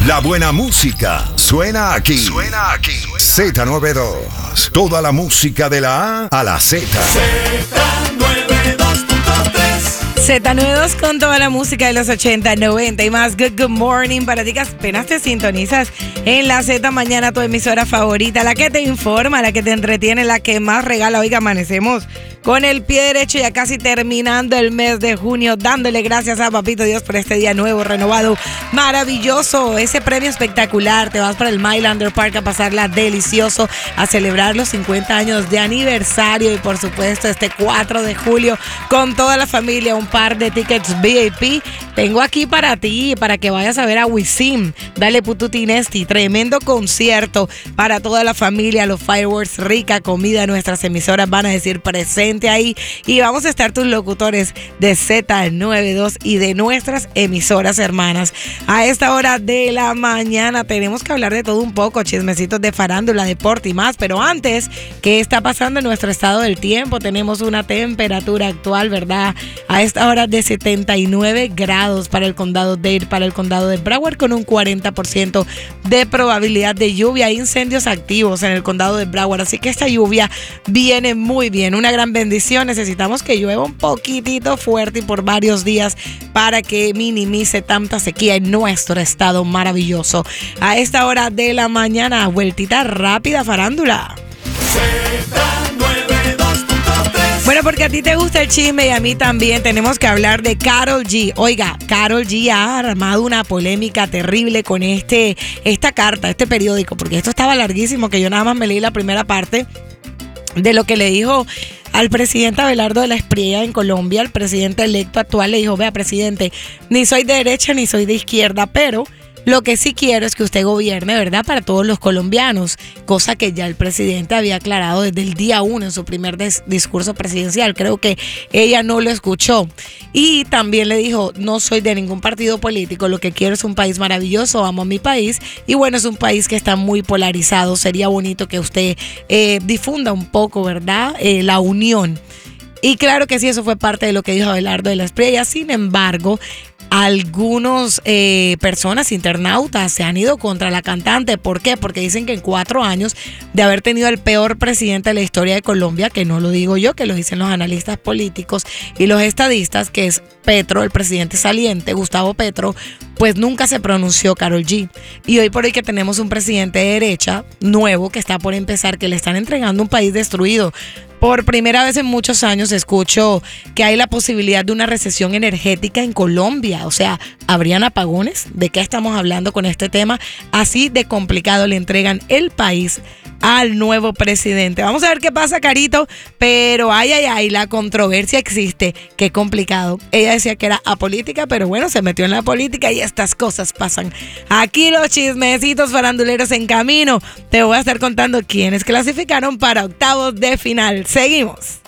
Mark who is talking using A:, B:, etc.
A: La buena música suena aquí. Z92. Toda la música de la A a la Z.
B: Z92 con toda la música de los 80, 90 y más. Good morning para ti que apenas te sintonizas en la Z Mañana, tu emisora favorita, la que te informa, la que te entretiene, la que más regala. Oiga, amanecemos con el pie derecho ya casi terminando el mes de junio, dándole gracias a Papito Dios por este día nuevo, renovado, maravilloso, ese premio espectacular. Te vas para el Mylander Park a pasarla delicioso, a celebrar los 50 años de aniversario y por supuesto este 4 de julio con toda la familia, un par de tickets VIP. Tengo aquí para ti, para que vayas a ver a Wisin, Dale Pututi Nesti, tremendo concierto para toda la familia, los fireworks, rica comida, nuestras emisoras van a decir presente ahí y vamos a estar tus locutores de Z92 y de nuestras emisoras hermanas. A esta hora de la mañana tenemos que hablar de todo un poco, chismecitos de farándula, deporte y más, pero antes, ¿qué está pasando en nuestro estado del tiempo? Tenemos una temperatura actual, ¿verdad? A esta hora de 79 grados para el condado Dade, para el condado de Broward, con un 40% de probabilidad de lluvia, incendios activos en el condado de Broward, así que esta lluvia viene muy bien, una gran bendición. Necesitamos que llueva un poquitito fuerte y por varios días para que minimice tanta sequía en nuestro estado maravilloso. A esta hora de la mañana, vueltita rápida farándula. Bueno, porque a ti te gusta el chisme y a mí también, tenemos que hablar de Karol G. Oiga, Karol G ha armado una polémica terrible con esta carta, este periódico, porque esto estaba larguísimo, que yo nada más me leí la primera parte de lo que le dijo al presidente Abelardo de la Espriella en Colombia. El presidente electo actual le dijo: vea, presidente, ni soy de derecha ni soy de izquierda, pero lo que sí quiero es que usted gobierne, ¿verdad?, para todos los colombianos, cosa que ya el presidente había aclarado desde el día 1 en su primer discurso presidencial. Creo que ella no lo escuchó. Y también le dijo: no soy de ningún partido político, lo que quiero es un país maravilloso, amo a mi país y bueno, es un país que está muy polarizado. Sería bonito que usted difunda un poco, ¿verdad?, la unión. Y claro que sí, eso fue parte de lo que dijo Abelardo de la Espriella. Sin embargo, algunos personas, internautas, se han ido contra la cantante. ¿Por qué? Porque dicen que en 4 años de haber tenido el peor presidente de la historia de Colombia, que no lo digo yo, que lo dicen los analistas políticos y los estadistas, que es Petro, el presidente saliente, Gustavo Petro, pues nunca se pronunció Karol G. Y hoy por hoy que tenemos un presidente de derecha nuevo que está por empezar, que le están entregando un país destruido. Por primera vez en muchos años escucho que hay la posibilidad de una recesión energética en Colombia. O sea, ¿habrían apagones? ¿De qué estamos hablando con este tema? Así de complicado le entregan el país al nuevo presidente. Vamos a ver qué pasa, Carito. Pero ay, la controversia existe. Qué complicado. Ella decía que era apolítica, pero bueno, se metió en la política y estas cosas pasan. Aquí los chismecitos faranduleros en camino. Te voy a estar contando quiénes clasificaron para octavos de final. Seguimos.